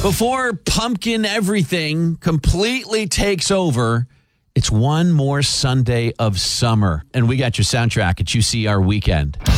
Before pumpkin everything completely takes over, it's one more Sunday of summer. And we got your soundtrack at UCR Weekend.